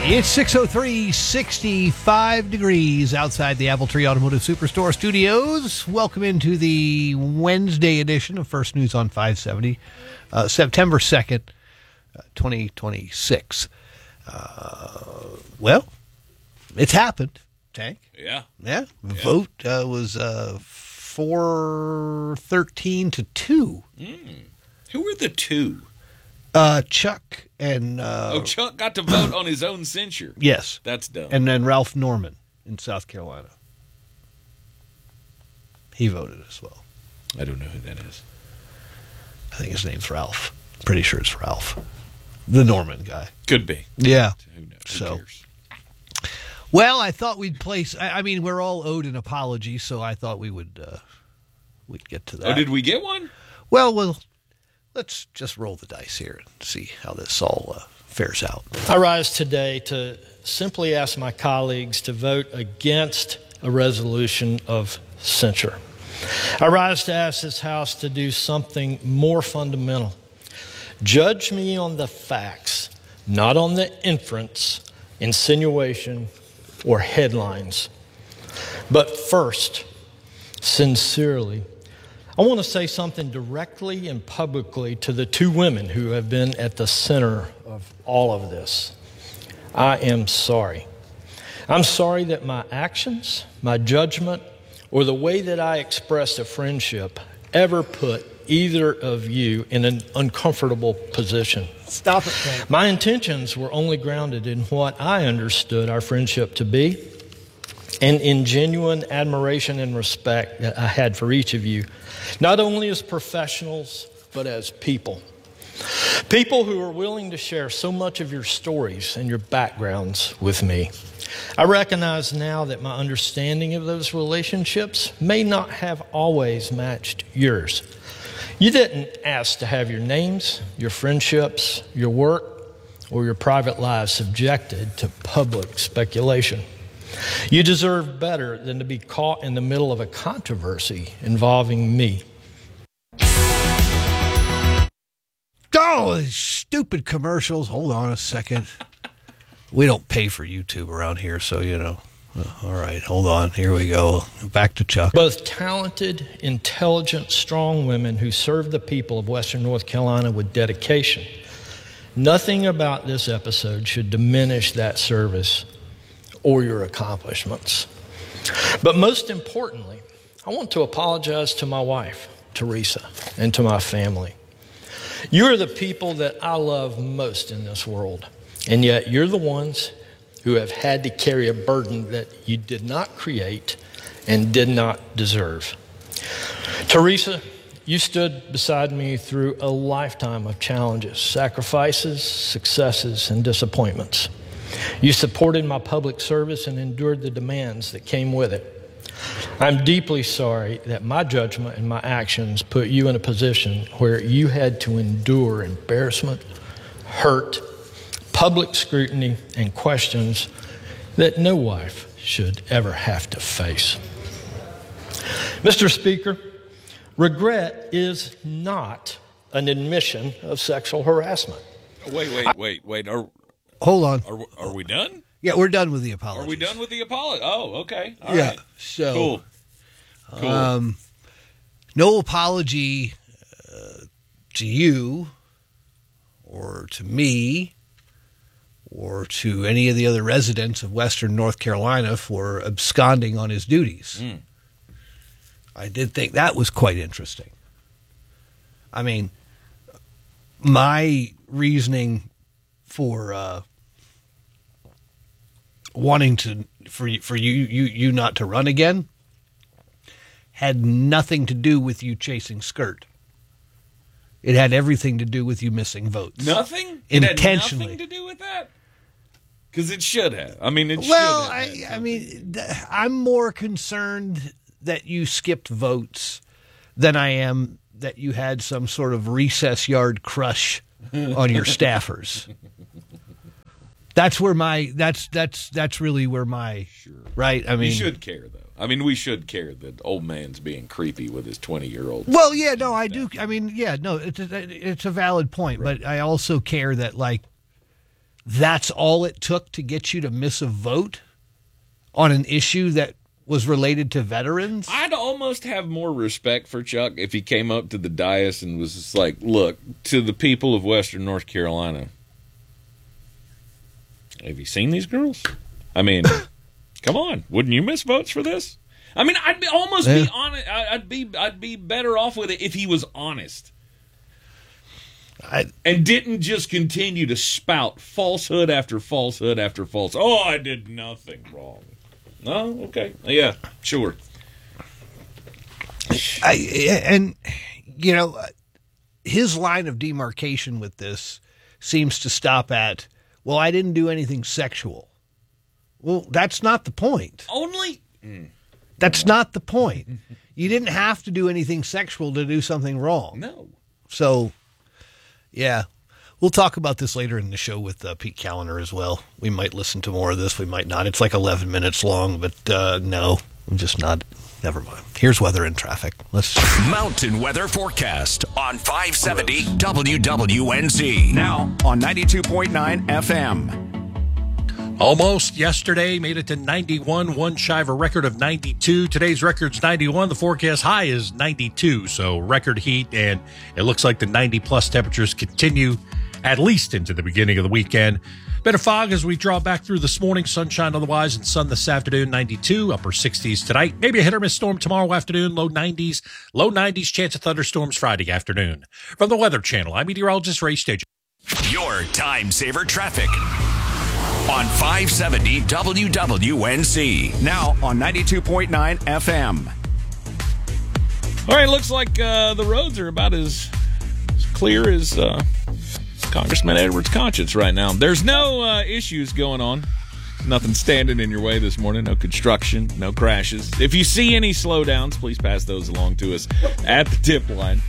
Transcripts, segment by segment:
It's 6:03, 65 degrees outside the Apple Tree Automotive Superstore studios. Welcome into the Wednesday edition of First News on 570, September 2nd, 2026. Well, it's happened, Tank. Yeah. Vote was 413 to 2. Who were the two? Chuck and... Chuck got to vote on his own censure. Yes. That's dumb. And then Ralph Norman in South Carolina. He voted as well. I don't know who that is. I think his name's Ralph. Pretty sure it's Ralph. The Norman guy. Could be. Yeah. Who knows? So. Who cares? Well, I thought we'd place... I mean, we're all owed an apology, so I thought we would we'd get to that. Oh, did we get one? Well, let's just roll the dice here and see how this all fares out. I rise today to simply ask my colleagues to vote against a resolution of censure. I rise to ask this House to do something more fundamental. Judge me on the facts, not on the inference, insinuation, or headlines. But first, sincerely, I want to say something directly and publicly to the two women who have been at the center of all of this. I am sorry. I'm sorry that my actions, my judgment, or the way that I expressed a friendship ever put either of you in an uncomfortable position. Stop it, Frank. My intentions were only grounded in what I understood our friendship to be and in genuine admiration and respect that I had for each of you, not only as professionals, but as people. People who are willing to share so much of your stories and your backgrounds with me. I recognize now that my understanding of those relationships may not have always matched yours. You didn't ask to have your names, your friendships, your work, or your private lives subjected to public speculation. You deserve better than to be caught in the middle of a controversy involving me. Oh, these stupid commercials. Hold on a second. We don't pay for YouTube around here, so, you know. All right, hold on. Here we go. Back to Chuck. Both talented, intelligent, strong women who serve the people of Western North Carolina with dedication. Nothing about this episode should diminish that service or your accomplishments. But most importantly, I want to apologize to my wife, Teresa, and to my family. You're the people that I love most in this world, and yet you're the ones who have had to carry a burden that you did not create and did not deserve. Teresa, you stood beside me through a lifetime of challenges, sacrifices, successes, and disappointments. You supported my public service and endured the demands that came with it. I'm deeply sorry that my judgment and my actions put you in a position where you had to endure embarrassment, hurt, public scrutiny, and questions that no wife should ever have to face. Mr. Speaker, regret is not an admission of sexual harassment. Wait. Hold on. Are we done? Yeah, we're done with the apology. Are we done with the apology? Oh, okay. All yeah. right. So, Cool. No apology to you or to me or to any of the other residents of Western North Carolina for absconding on his duties. I did think that was quite interesting. I mean, my reasoning for wanting for you not to run again had nothing to do with you chasing skirt. It had everything to do with you missing votes. Nothing? Intentionally. It had nothing to do with that? Because it should have. I mean, it should Well, have. I'm more concerned that you skipped votes than I am that you had some sort of recess yard crush on your staffers. That's where that's really where my right. I mean, you should care though. I mean, we should care that old man's being creepy with his 20-year-old. Well, yeah, no, I do. I mean, yeah, no, it's a valid point, right. But I also care that like that's all it took to get you to miss a vote on an issue that was related to veterans? I'd almost have more respect for Chuck if he came up to the dais and was just like, look, to the people of Western North Carolina, have you seen these girls? I mean, come on, wouldn't you miss votes for this? I mean, I'd be honest. I'd be better off with it if he was honest. And didn't just continue to spout falsehood after falsehood after falsehood. Oh, I did nothing wrong. Oh, okay. Yeah, sure. His line of demarcation with this seems to stop at, well, I didn't do anything sexual. Well, that's not the point. That's not the point. You didn't have to do anything sexual to do something wrong. No. So, yeah. We'll talk about this later in the show with Pete Callender as well. We might listen to more of this. We might not. It's like 11 minutes long, but no, I'm just not. Never mind. Here's weather and traffic. Mountain weather forecast on 570 WWNZ. Now on 92.9 FM. Almost yesterday, made it to 91, one shy of a record of 92. Today's record's 91. The forecast high is 92, so record heat, and it looks like the 90-plus temperatures continue at least into the beginning of the weekend. Bit of fog as we draw back through this morning. Sunshine otherwise, and sun this afternoon, 92. Upper 60s tonight. Maybe a hit-or-miss storm tomorrow afternoon, low 90s. Low 90s, chance of thunderstorms Friday afternoon. From the Weather Channel, I'm meteorologist Ray Stage. Your time-saver traffic on 570 WWNZ. Now on 92.9 FM. All right, looks like the roads are about as clear as Congressman Edwards' conscience right now. There's no issues going on. Nothing standing in your way this morning. No construction, no crashes. If you see any slowdowns, please pass those along to us at the tip line.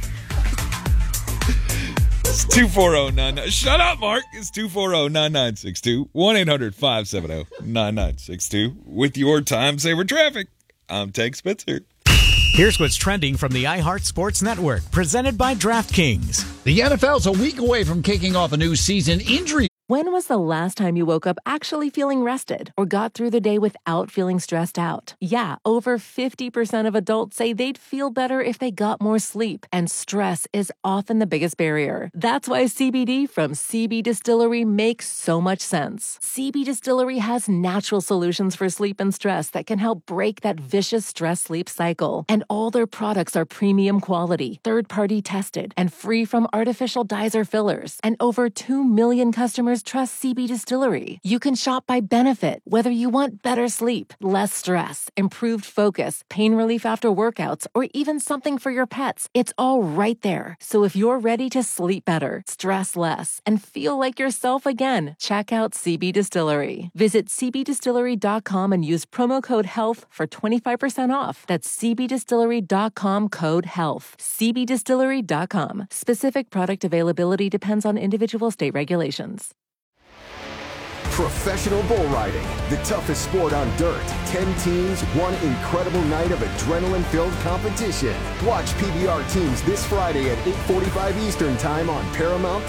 It's 240-99. Shut up, Mark. It's 240-9962. 1-800-570-9962. With your time saver traffic, I'm Tank Spencer. Here's what's trending from the iHeart Sports Network, presented by DraftKings. The NFL's a week away from kicking off a new season. Injury. When was the last time you woke up actually feeling rested or got through the day without feeling stressed out? Yeah, over 50% of adults say they'd feel better if they got more sleep, and stress is often the biggest barrier. That's why CBD from CB Distillery makes so much sense. CB Distillery has natural solutions for sleep and stress that can help break that vicious stress-sleep cycle. And all their products are premium quality, third-party tested, and free from artificial dyes or fillers. And over 2 million customers trust CB Distillery. You can shop by benefit, whether you want better sleep, less stress, improved focus, pain relief after workouts, or even something for your pets. It's all right there. So if you're ready to sleep better, stress less, and feel like yourself again, check out CB Distillery. Visit cbdistillery.com and use promo code HEALTH for 25% off. That's cbdistillery.com, code HEALTH. cbdistillery.com. Specific product availability depends on individual state regulations. Professional bull riding, the toughest sport on dirt. 10 teams, one incredible night of adrenaline-filled competition. Watch PBR teams this Friday at 8:45 Eastern Time on Paramount+.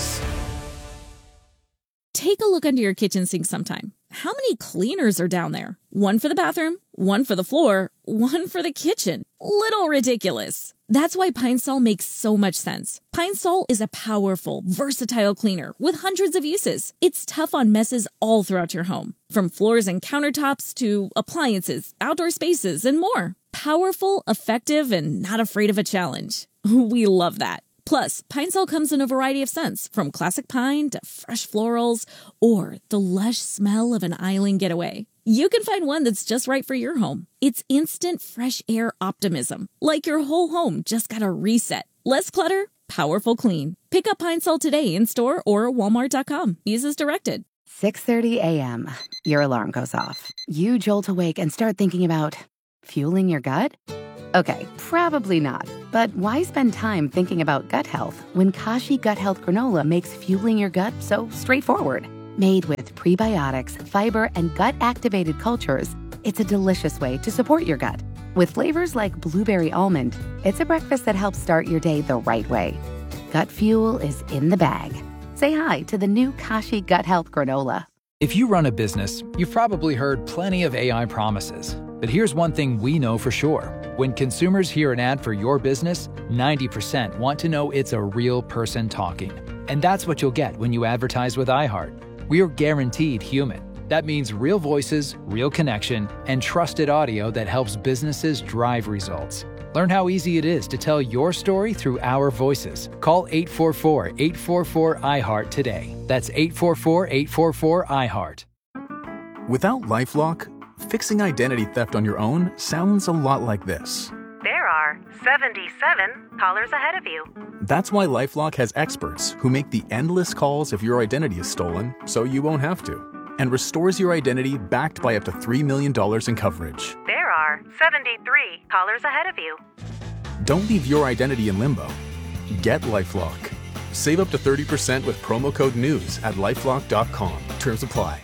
Take a look under your kitchen sink sometime. How many cleaners are down there? One for the bathroom, one for the floor, one for the kitchen. Little ridiculous. That's why Pine Sol makes so much sense. Pine Sol is a powerful, versatile cleaner with hundreds of uses. It's tough on messes all throughout your home, from floors and countertops to appliances, outdoor spaces, and more. Powerful, effective, and not afraid of a challenge. We love that. Plus, Pine Sol comes in a variety of scents, from classic pine to fresh florals, or the lush smell of an island getaway. You can find one that's just right for your home. It's instant fresh air optimism, like your whole home just got a reset. Less clutter, powerful clean. Pick up Pine Sol today in store or walmart.com. Use as directed. 6:30 a.m. Your alarm goes off. You jolt awake and start thinking about fueling your gut? Okay, probably not. But why spend time thinking about gut health when Kashi Gut Health Granola makes fueling your gut so straightforward? Made with prebiotics, fiber, and gut-activated cultures, it's a delicious way to support your gut. With flavors like blueberry almond, it's a breakfast that helps start your day the right way. Gut fuel is in the bag. Say hi to the new Kashi Gut Health Granola. If you run a business, you've probably heard plenty of AI promises. But here's one thing we know for sure. When consumers hear an ad for your business, 90% want to know it's a real person talking. And that's what you'll get when you advertise with iHeart. We're guaranteed human. That means real voices, real connection, and trusted audio that helps businesses drive results. Learn how easy it is to tell your story through our voices. Call 844-844-iHeart today. That's 844-844-iHeart. Without LifeLock, fixing identity theft on your own sounds a lot like this. There are 77 callers ahead of you. That's why LifeLock has experts who make the endless calls if your identity is stolen so you won't have to, and restores your identity backed by up to $3 million in coverage. There are 73 callers ahead of you. Don't leave your identity in limbo. Get LifeLock. Save up to 30% with promo code NEWS at LifeLock.com. Terms apply.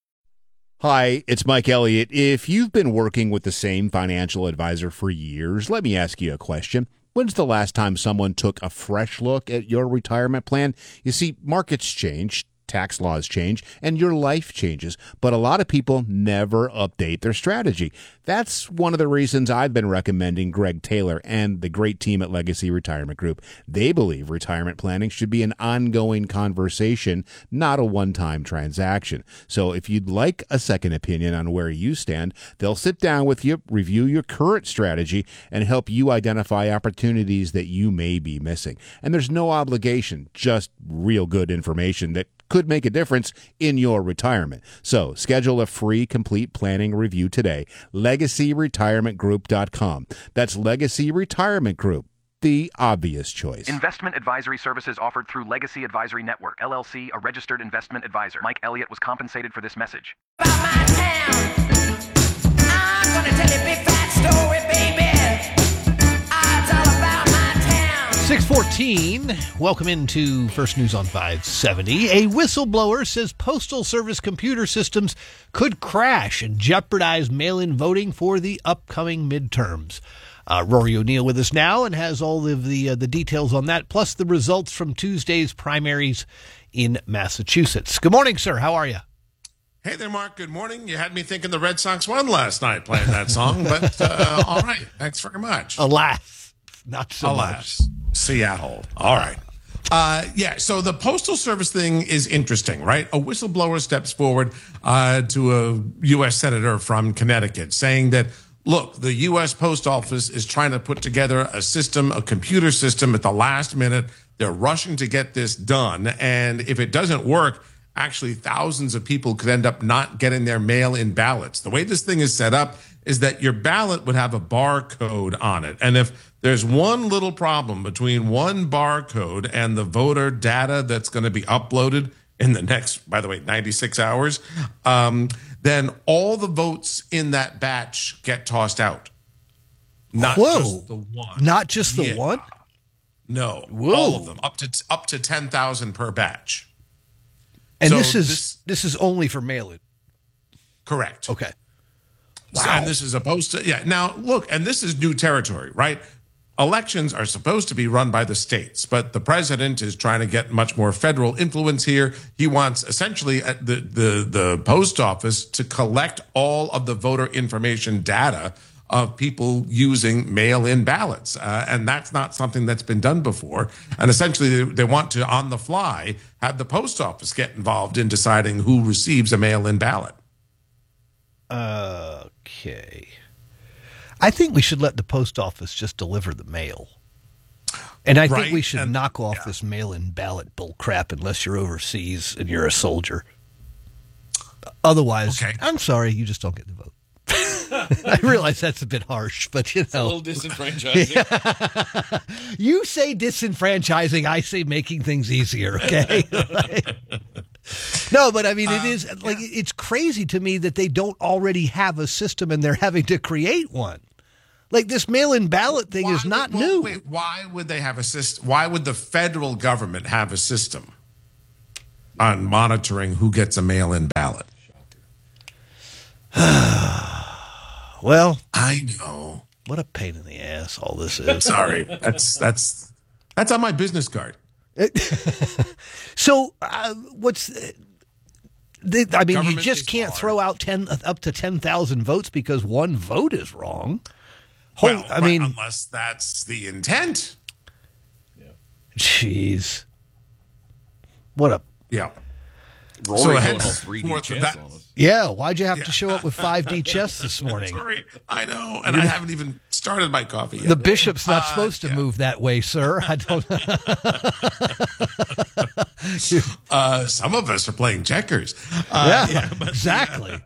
Hi, it's Mike Elliott. If you've been working with the same financial advisor for years, let me ask you a question. When's the last time someone took a fresh look at your retirement plan? You see, markets change, tax laws change, and your life changes, but a lot of people never update their strategy. That's one of the reasons I've been recommending Greg Taylor and the great team at Legacy Retirement Group. They believe retirement planning should be an ongoing conversation, not a one-time transaction. So if you'd like a second opinion on where you stand, they'll sit down with you, review your current strategy, and help you identify opportunities that you may be missing. And there's no obligation, just real good information that could make a difference in your retirement. So schedule a free complete planning review today. LegacyRetirementGroup.com. That's Legacy Retirement Group, the obvious choice. Investment advisory services offered through Legacy Advisory Network, LLC, a registered investment advisor. Mike Elliott was compensated for this message. About my town, I'm gonna tell you a big fat story, baby. It's all about my town. 6:14. Welcome into First News on 570. A whistleblower says Postal Service computer systems could crash and jeopardize mail-in voting for the upcoming midterms. Rory O'Neill with us now and has all of the details on that, plus the results from Tuesday's primaries in Massachusetts. Good morning, sir. How are you? Hey there, Mark. Good morning. You had me thinking the Red Sox won last night playing that song, but all right. Thanks very much. Alas, not so much. Seattle. All right. So the Postal Service thing is interesting, right? A whistleblower steps forward to a U.S. senator from Connecticut saying that, look, the U.S. Post Office is trying to put together a system, a computer system at the last minute. They're rushing to get this done. And if it doesn't work, actually thousands of people could end up not getting their mail-in ballots. The way this thing is set up is that your ballot would have a barcode on it. And if there's one little problem between one barcode and the voter data that's going to be uploaded in the next, by the way, 96 hours, then all the votes in that batch get tossed out. Not just the one. Not just the one? No. Whoa. All of them. Up to 10,000 per batch. And so this is only for mail-in? Correct. Okay. Wow. So, and this is supposed to, Now, look, and this is new territory, right? Elections are supposed to be run by the states, but the president is trying to get much more federal influence here. He wants essentially the post office to collect all of the voter information data of people using mail-in ballots. And that's not something that's been done before. And essentially, they want to, on the fly, have the post office get involved in deciding who receives a mail-in ballot. Okay. I think we should let the post office just deliver the mail. And I think we should knock off this mail-in ballot bull crap unless you're overseas and you're a soldier. Otherwise, I'm sorry, you just don't get the vote. I realize that's a bit harsh, but It's a little disenfranchising. Yeah. You say disenfranchising, I say making things easier, okay? No, but I mean, it is like it's crazy to me that they don't already have a system and they're having to create one. Like this mail-in ballot thing is not new. Wait, why would they have a system? Why would the federal government have a system on monitoring who gets a mail-in ballot? Well, I know. What a pain in the ass all this is. Sorry, that's on my business card. So what's... I mean, you Government just is can't hard. throw out up to 10,000 votes because one vote is wrong. Well, I mean, unless that's the intent. Jeez. What a... Yeah. Rory So going hence, all 3D forth chess that- on us. Yeah, why'd you have to show up with 5D chess this morning? Sorry, I know, and I haven't even started my coffee yet. The bishop's not supposed to move that way, sir. I don't... Some of us are playing checkers. Exactly.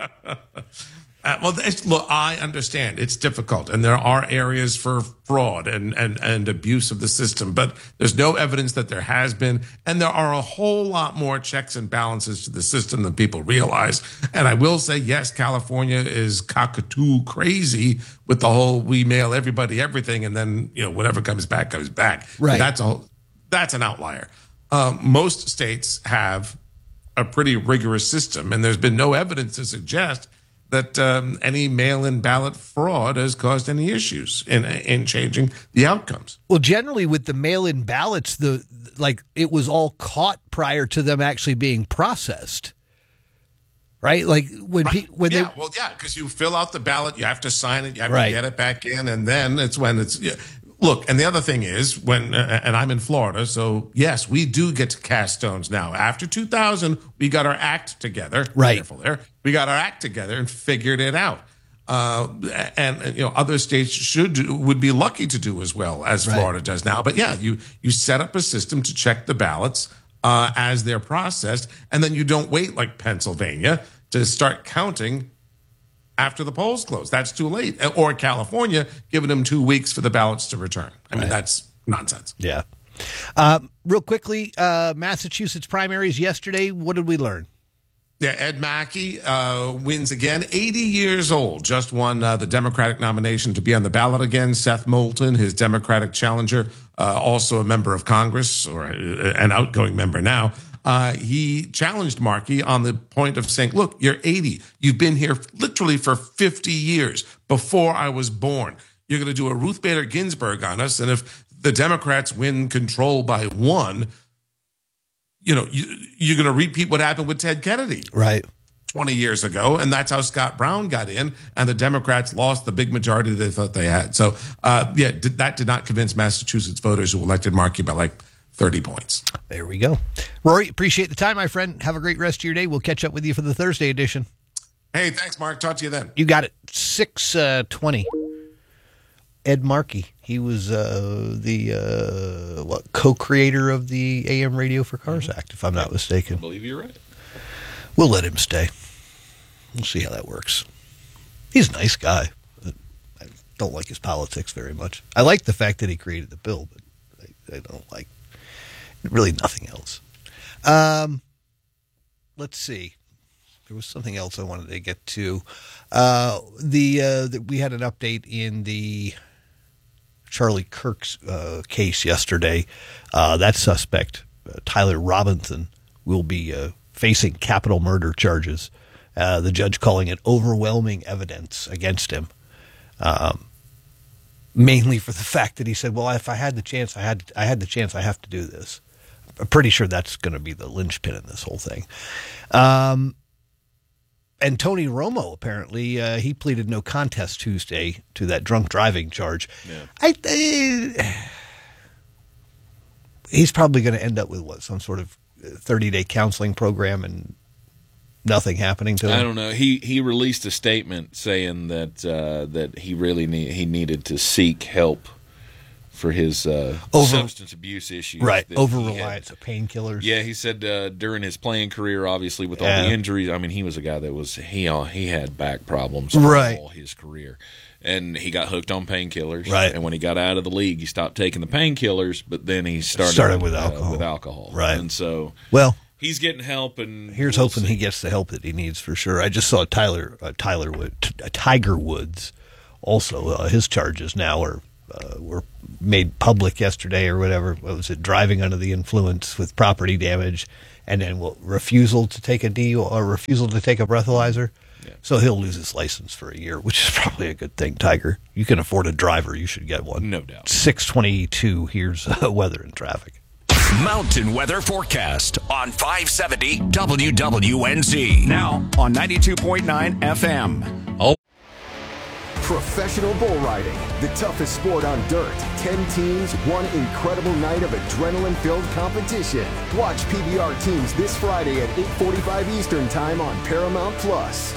Look, I understand it's difficult, and there are areas for fraud and abuse of the system, but there's no evidence that there has been, and there are a whole lot more checks and balances to the system than people realize. And I will say, yes, California is cockatoo crazy with the whole we mail everybody everything, and then whatever comes back comes back. Right. That's an outlier. Most states have a pretty rigorous system, and there's been no evidence to suggest that any mail-in ballot fraud has caused any issues in changing the outcomes. Well, generally with the mail-in ballots, it was all caught prior to them actually being processed, right? Like because you fill out the ballot, you have to sign it, you have to get it back in, and then it's when it's. Yeah. Look, and the other thing is when, and I'm in Florida, so yes, we do get to cast stones now. After 2000, we got our act together. Right. Careful there. We got our act together and figured it out. And other states would be lucky to do as well as Florida does now. But yeah, you set up a system to check the ballots as they're processed, and then you don't wait like Pennsylvania to start counting after the polls close. That's too late. Or California, giving them 2 weeks for the ballots to return. I mean, that's nonsense. Yeah. Real quickly, Massachusetts primaries yesterday. What did we learn? Yeah, Ed Mackey wins again. 80 years old. Just won the Democratic nomination to be on the ballot again. Seth Moulton, his Democratic challenger, also a member of Congress, or an outgoing member now. He challenged Markey on the point of saying, look, you're 80. You've been here literally for 50 years before I was born. You're going to do a Ruth Bader Ginsburg on us. And if the Democrats win control by one, you're going to repeat what happened with Ted Kennedy. Right. 20 years ago. And that's how Scott Brown got in. And the Democrats lost the big majority they thought they had. So, that did not convince Massachusetts voters who elected Markey by 30 points. There we go. Rory, appreciate the time, my friend. Have a great rest of your day. We'll catch up with you for the Thursday edition. Hey, thanks, Mark. Talk to you then. You got it. 6:20. Ed Markey. He was the co-creator of the AM Radio for Cars Act, if I'm not mistaken. I believe you're right. We'll let him stay. We'll see how that works. He's a nice guy. I don't like his politics very much. I like the fact that he created the bill, but I don't like really nothing else. Let's see. There was something else I wanted to get to. We had an update in the Charlie Kirk's case yesterday. That suspect, Tyler Robinson, will be facing capital murder charges. The judge calling it overwhelming evidence against him. Mainly for the fact that he said, well, if I had the chance, I had the chance, I have to do this. I'm pretty sure that's going to be the linchpin in this whole thing. And Tony Romo, apparently, he pleaded no contest Tuesday to that drunk driving charge. Yeah. He's probably going to end up with some sort of 30-day counseling program and nothing happening to him. I don't know. He released a statement saying that he really needed to seek help for his substance abuse issues. Right, over-reliance of painkillers. Yeah, he said during his playing career, obviously, with all the injuries, I mean, he was a guy that he had back problems all his career. And he got hooked on painkillers. Right. And when he got out of the league, he stopped taking the painkillers, but then he started with alcohol. Right. And so... Well... He's getting help, and here's hoping he gets the help that he needs for sure. I just saw Tiger Woods. Also, his charges now were made public yesterday or whatever. What was it? Driving under the influence with property damage, and then refusal to take a breathalyzer. Yeah. So he'll lose his license for a year, which is probably a good thing. Tiger, you can afford a driver, you should get one. No doubt. 6:22. Here's weather and traffic. Mountain Weather Forecast on 570 WWNZ. Now on 92.9 FM. Oh. Professional bull riding, the toughest sport on dirt. 10 teams, one incredible night of adrenaline-filled competition. Watch PBR teams this Friday at 8:45 Eastern Time on Paramount Plus.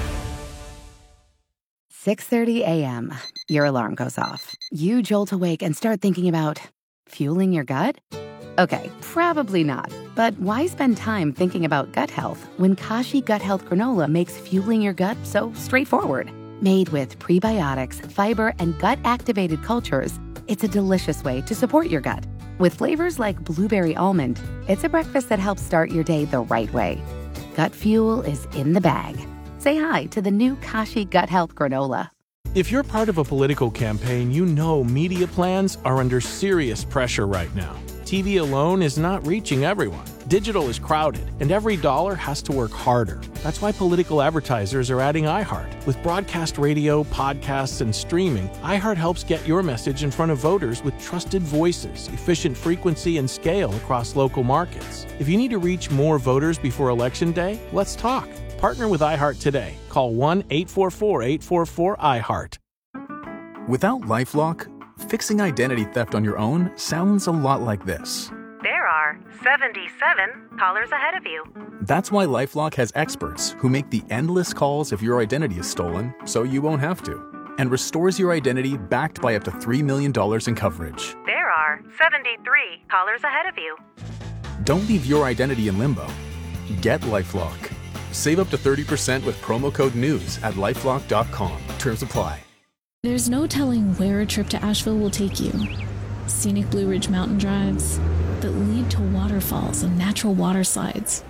6:30 a.m. Your alarm goes off. You jolt awake and start thinking about fueling your gut? Okay, probably not. But why spend time thinking about gut health when Kashi Gut Health Granola makes fueling your gut so straightforward? Made with prebiotics, fiber, and gut-activated cultures, it's a delicious way to support your gut. With flavors like blueberry almond, it's a breakfast that helps start your day the right way. Gut fuel is in the bag. Say hi to the new Kashi Gut Health Granola. If you're part of a political campaign, you know media plans are under serious pressure right now. TV alone is not reaching everyone. Digital is crowded, and every dollar has to work harder. That's why political advertisers are adding iHeart. With broadcast radio, podcasts, and streaming, iHeart helps get your message in front of voters with trusted voices, efficient frequency, and scale across local markets. If you need to reach more voters before Election Day, let's talk. Partner with iHeart today. Call 1-844-844-iHeart. Without LifeLock, fixing identity theft on your own sounds a lot like this. There are 77 callers ahead of you. That's why LifeLock has experts who make the endless calls if your identity is stolen, so you won't have to, and restores your identity backed by up to $3 million in coverage. There are 73 callers ahead of you. Don't leave your identity in limbo. Get LifeLock. Save up to 30% with promo code NEWS at LifeLock.com. Terms apply. There's no telling where a trip to Asheville will take you. Scenic Blue Ridge mountain drives that lead to waterfalls and natural water slides.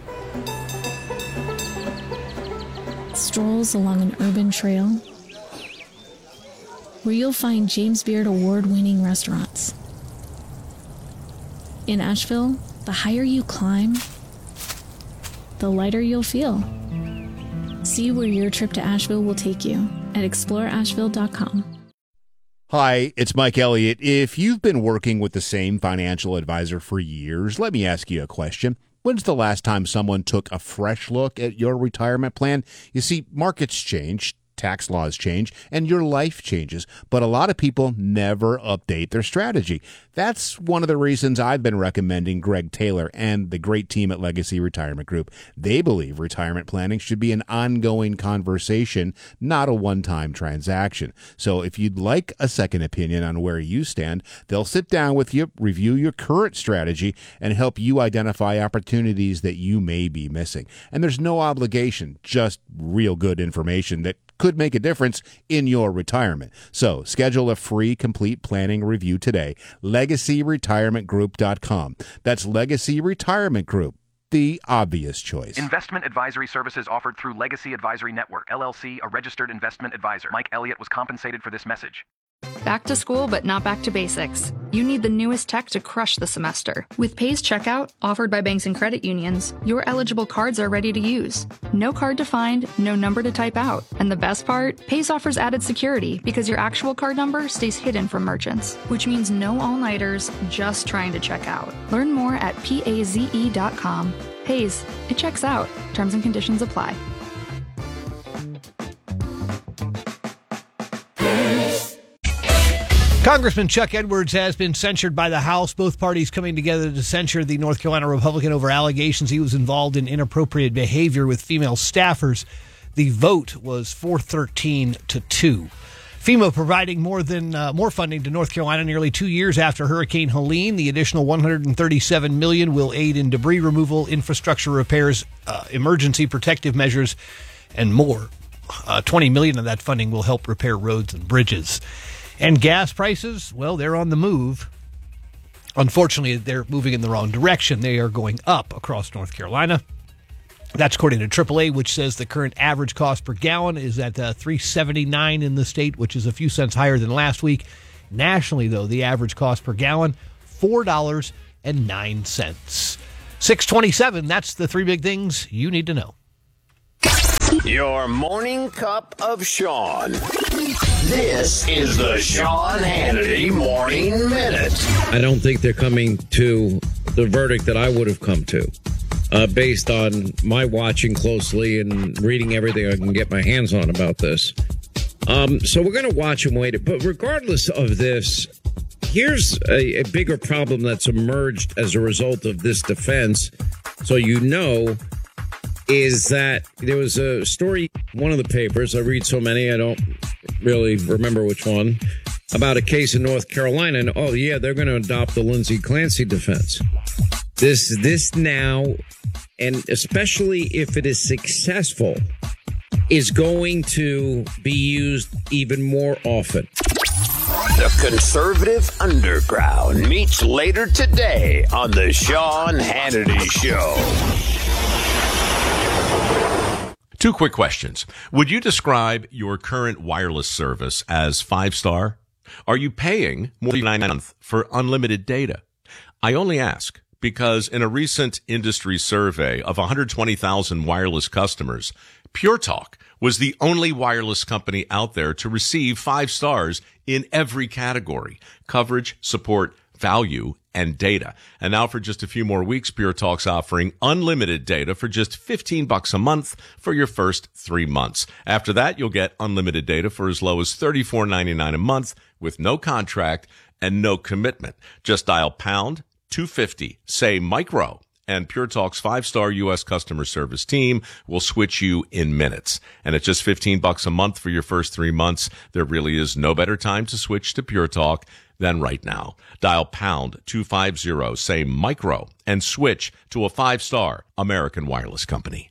Strolls along an urban trail where you'll find James Beard award-winning restaurants. In Asheville, the higher you climb, the lighter you'll feel. See where your trip to Asheville will take you at exploreasheville.com. Hi, it's Mike Elliott. If you've been working with the same financial advisor for years, let me ask you a question. When's the last time someone took a fresh look at your retirement plan? You see, markets change, tax laws change, and your life changes, but a lot of people never update their strategy. That's one of the reasons I've been recommending Greg Taylor and the great team at Legacy Retirement Group. They believe retirement planning should be an ongoing conversation, not a one-time transaction. So if you'd like a second opinion on where you stand, they'll sit down with you, review your current strategy, and help you identify opportunities that you may be missing. And there's no obligation, just real good information that could make a difference in your retirement. So schedule a free complete planning review today. LegacyRetirementGroup.com. That's Legacy Retirement Group, the obvious choice. Investment advisory services offered through Legacy Advisory Network, LLC, a registered investment advisor. Mike Elliott was compensated for this message. Back to school, but not back to basics. You need the newest tech to crush the semester. With Pays Checkout, offered by banks and credit unions, your eligible cards are ready to use. No card to find, no number to type out. And the best part? Pays offers added security because your actual card number stays hidden from merchants, which means no all-nighters, just trying to check out. Learn more at PAZE.com. Pays, it checks out. Terms and conditions apply. Congressman Chuck Edwards has been censured by the House, both parties coming together to censure the North Carolina Republican over allegations he was involved in inappropriate behavior with female staffers. The vote was 413-2. FEMA providing more funding to North Carolina nearly 2 years after Hurricane Helene. The additional $137 million will aid in debris removal, infrastructure repairs, emergency protective measures, and more. $20 million of that funding will help repair roads and bridges. And gas prices, well, they're on the move. Unfortunately, they're moving in the wrong direction. They are going up across North Carolina. That's according to AAA, which says the current average cost per gallon is at $3.79 in the state, which is a few cents higher than last week. Nationally, though, the average cost per gallon, $4.09. 627, that's the three big things you need to know. Your morning cup of Sean. This is the Sean Hannity Morning Minute. I don't think they're coming to the verdict that I would have come to, based on my watching closely and reading everything I can get my hands on about this. So we're going to watch and wait. But regardless of this, here's a bigger problem that's emerged as a result of this defense. So is that there was a story, one of the papers, I read so many, I don't really remember which one, about a case in North Carolina. And, they're going to adopt the Lindsey Clancy defense. This now, and especially if it is successful, is going to be used even more often. The Conservative Underground meets later today on the Sean Hannity Show. 2 quick questions. Would you describe your current wireless service as 5-star? Are you paying more than $9 a month for unlimited data? I only ask because in a recent industry survey of 120,000 wireless customers, Pure Talk was the only wireless company out there to receive 5 stars in every category: coverage, support, value, and data. And now for just a few more weeks, Pure Talk's offering unlimited data for just $15 a month for your first 3 months. After that, you'll get unlimited data for as low as $34.99 a month with no contract and no commitment. Just dial pound 250, say micro, and Pure Talk's 5-star U.S. customer service team will switch you in minutes. And at just $15 a month for your first 3 months, there really is no better time to switch to Pure Talk than right now. Dial pound 250, say micro, and switch to a 5-star American wireless company.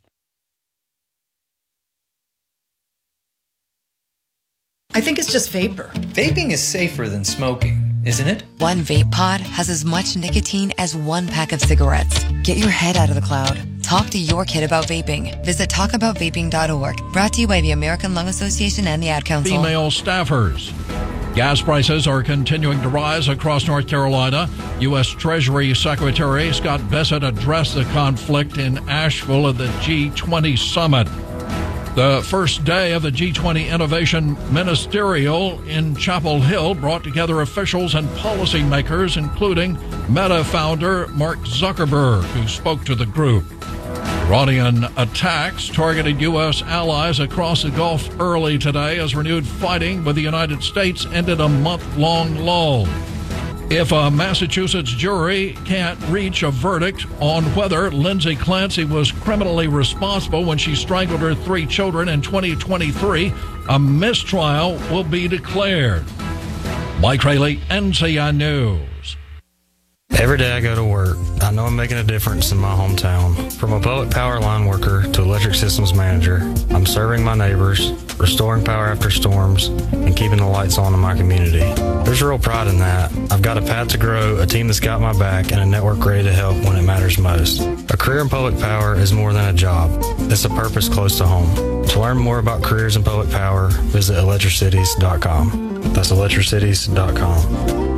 I think it's just vapor. Vaping is safer than smoking, isn't it? One vape pod has as much nicotine as 1 pack of cigarettes. Get your head out of the cloud. Talk to your kid about vaping. Visit talkaboutvaping.org. Brought to you by the American Lung Association and the Ad Council. Female staffers. Gas prices are continuing to rise across North Carolina. U.S. Treasury Secretary Scott Bessent addressed the conflict in Asheville at the G20 summit. The first day of the G20 Innovation Ministerial in Chapel Hill brought together officials and policymakers, including Meta founder Mark Zuckerberg, who spoke to the group. Iranian attacks targeted U.S. allies across the Gulf early today as renewed fighting with the United States ended a month-long lull. If a Massachusetts jury can't reach a verdict on whether Lindsey Clancy was criminally responsible when she strangled her 3 children in 2023, a mistrial will be declared. Mike Rayleigh, NCI News. Every day I go to work, I know I'm making a difference in my hometown. From a public power line worker to electric systems manager, I'm serving my neighbors, restoring power after storms, and keeping the lights on in my community. There's real pride in that. I've got a path to grow, a team that's got my back, and a network ready to help when it matters most. A career in public power is more than a job. It's a purpose close to home. To learn more about careers in public power, visit electricities.com. That's electricities.com.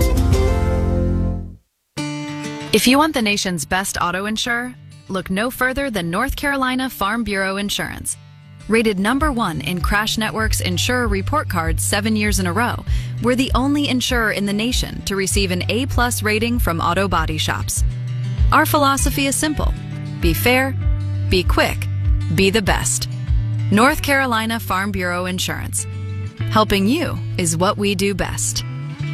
If you want the nation's best auto insurer, look no further than North Carolina Farm Bureau Insurance. Rated #1 in Crash Network's Insurer Report Card 7 years in a row, we're the only insurer in the nation to receive an A+ rating from auto body shops. Our philosophy is simple: be fair, be quick, be the best. North Carolina Farm Bureau Insurance. Helping you is what we do best.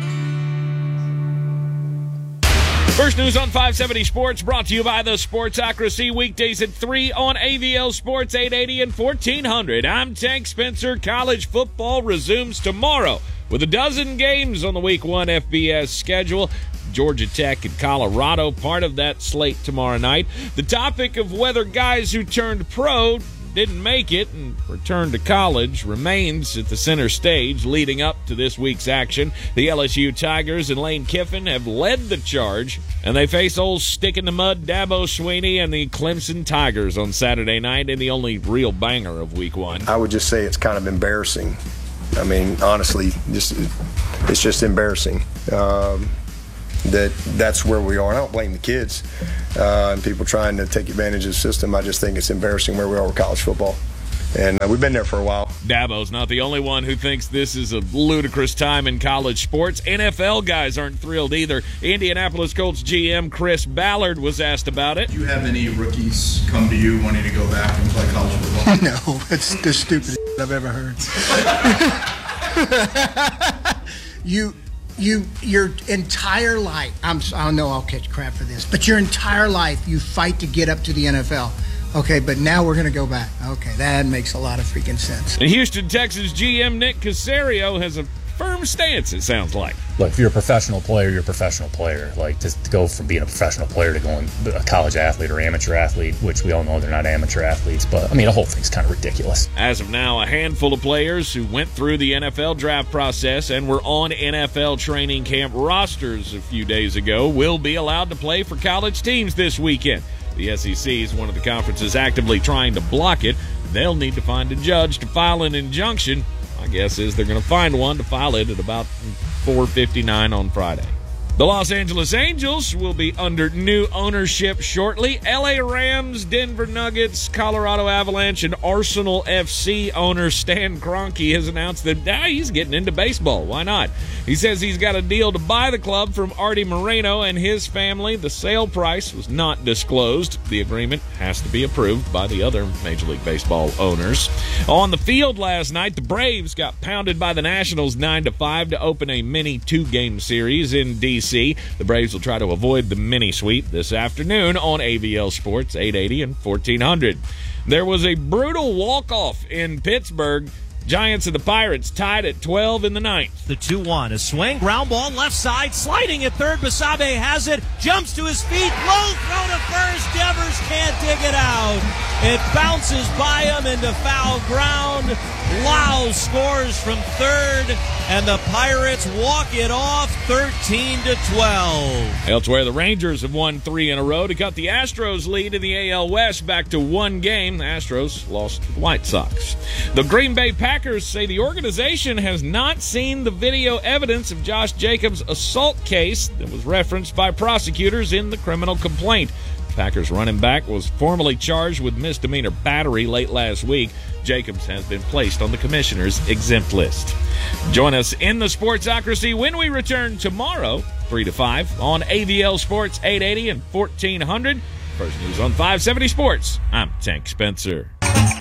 First News on 570 Sports, brought to you by the Sportsocracy, weekdays at 3 on AVL Sports 880 and 1400. I'm Tank Spencer. College football resumes tomorrow with a dozen games on the Week 1 FBS schedule. Georgia Tech and Colorado, part of that slate tomorrow night. The topic of whether guys who turned pro didn't make it and returned to college remains at the center stage leading up to this week's action. The LSU Tigers and Lane Kiffin have led the charge, and they face old stick-in-the-mud Dabo Swinney and the Clemson Tigers on Saturday night in the only real banger of Week 1. I would just say it's kind of embarrassing. I mean, honestly, it's just embarrassing. That's where we are. I don't blame the kids and people trying to take advantage of the system. I just think it's embarrassing where we are with college football. And we've been there for a while. Dabo's not the only one who thinks this is a ludicrous time in college sports. NFL guys aren't thrilled either. Indianapolis Colts GM Chris Ballard was asked about it. Do you have any rookies come to you wanting to go back and play college football? No, it's the stupidest I've ever heard. Your entire life, I know I'll catch crap for this, but your entire life you fight to get up to the NFL. Okay, but now we're going to go back. Okay, that makes a lot of freaking sense. And Houston Texans GM Nick Caserio has a firm stance, it sounds like. Look, if you're a professional player, you're a professional player. Like, to go from being a professional player to going a college athlete or amateur athlete, which we all know they're not amateur athletes, but, I mean, the whole thing's kind of ridiculous. As of now, a handful of players who went through the NFL draft process and were on NFL training camp rosters a few days ago will be allowed to play for college teams this weekend. The SEC is one of the conferences actively trying to block it. They'll need to find a judge to file an injunction. My guess is they're going to find one to file it at about 4:59 on Friday. The Los Angeles Angels will be under new ownership shortly. LA Rams, Denver Nuggets, Colorado Avalanche, and Arsenal FC owner Stan Kroenke has announced that he's getting into baseball. Why not? He says he's got a deal to buy the club from Artie Moreno and his family. The sale price was not disclosed. The agreement has to be approved by the other Major League Baseball owners. On the field last night, the Braves got pounded by the Nationals 9-5 to open a mini two-game series in D.C. The Braves will try to avoid the mini sweep this afternoon on AVL Sports 880 and 1400. There was a brutal walk-off in Pittsburgh. Giants and the Pirates tied at 12 in the ninth. The 2-1, a swing, ground ball, left side, sliding at third. Basabe has it, jumps to his feet, low throw to first. Devers can't dig it out. It bounces by him into foul ground. Lau scores from third, and the Pirates walk it off 13-12. Elsewhere, the Rangers have won 3 in a row to cut the Astros' lead in the AL West back to 1 game. The Astros lost to the White Sox. The Green Bay Packers say the organization has not seen the video evidence of Josh Jacobs' assault case that was referenced by prosecutors in the criminal complaint. Packers running back was formally charged with misdemeanor battery late last week. Jacobs has been placed on the commissioner's exempt list. Join us in the Sportsocracy when we return tomorrow, 3 to 5, on AVL Sports 880 and 1400. First News on 570 Sports. I'm Tank Spencer.